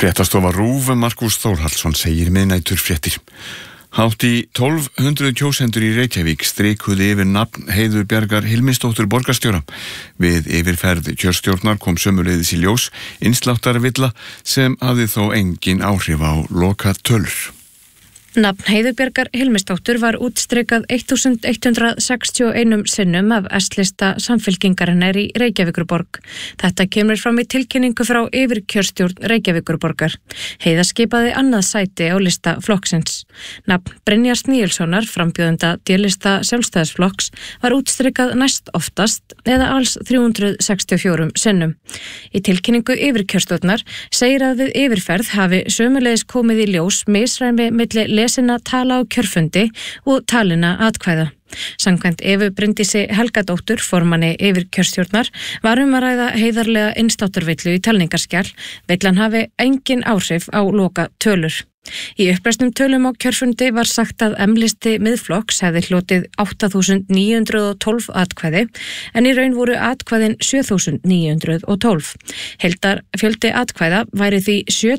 Fréttastofa RÚV Markús Þórhallsson segir miðnæturfréttir. Hátt í 1200 kjósendur í Reykjavík strikuðu yfir nafn Heiðu Bjargar Hilmisdóttur borgarstjóra. Við yfirferð kjörstjórnar kom sömuleiðis í ljós innsláttarvilla sem hafði þó engin áhrif á lokatölur. Nafn Heiðu Bjargar Hilmisdóttur var útstrikað 1161 sinnum af S-lista Samfylkingarinnar í Reykjavíkurborg. Þetta kemur fram í tilkynningu frá yfirkjörstjórn Reykjavíkurborgar. Heiða skipaði annað sæti á lista flokksins. Nafn Brynjars Níelssonar, frambjóðanda D-lista Sjálfstæðisflokks, var útstrikað næst oftast eða alls 364 sinnum. Í tilkynningu yfirkjörstjórnar segir að við yfirferð hafi sömuleiðis komið í ljós misræmi milli lesinna tala á kjörfundi og talina atkvæða. Samkvæmt Evu Bryndísi Helgadóttur, formanni yfirkjörstjórnar, var að ræða heiðarlega innsláttarvillu í talningarskjal. Villan hafi engin áhrif á loka tölur. Í uppreisnum tölum á kjörfundi var sagt að M-listi Miðflokks hefði hlotið 8.912 atkvæði, en í raun voru atkvæðin 7.912. Heildarfjöldi atkvæða væri því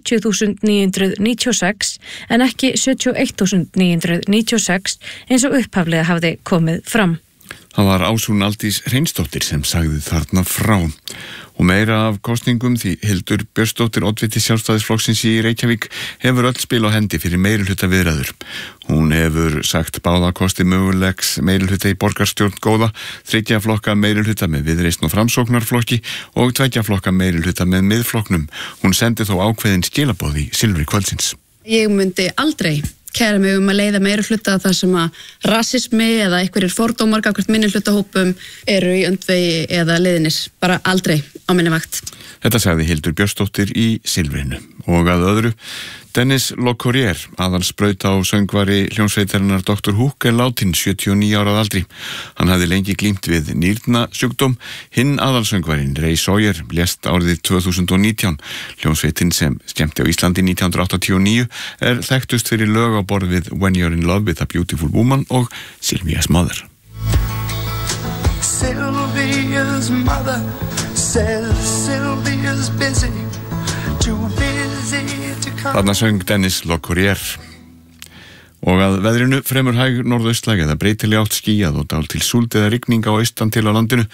70.996 en ekki 71.996 eins og upphaflega hafði komið fram. Það var Ásrún Aldís Hreinsdóttir sem sagði þarna frá. Og meira af kosningum því Hildur Björnsdóttir, oddviti Sjálfstæðisflokksins í Reykjavík, hefur öll spil á hendi fyrir meirihluta viðræður. Hún hefur sagt báða kosti mögulegs meirihluta í borgarstjórn góða, 3 flokka meirihluta með Viðreisn og Framsóknarflokki og 2 flokka meirihluta með Miðflokknum. Hún sendi þó ákveðin skilaboð í silfri kvöldsins. Ég myndi aldrei kæra mig að leiða meirihluta þar sem að rasismi eða einhverjir fordómar gagnvart minnihlutahópum eru í öndvegi eða leiðinir. Bara aldrei á minni vakt. Þetta sagði Hildur Björnsdóttir í silfrinu. Og að öðru, Dennis Locorrier, aðalsbraut á söngvari hljómsveitarinnar Dr. Hook, látin 79 ára að aldri. Hann hafði lengi glímt við nýrnasjúkdóm. Hinn aðalsöngvarinn Ray Sawyer lést árið 2019. Hljómsveitin sem skemmti á Íslandi 1989 er þekktust fyrir lög á borð við When You're in Love with a Beautiful Woman og Sylvia's Mother. Sylvia's mother says Sylvia's busy, too busy to come. Þarna söng Dennis Locorrier. Og að veðrinu fremur hæg norðaustlæg eða breytileg átt skýjað og dálítil súld eða rigning á austan til á landinu.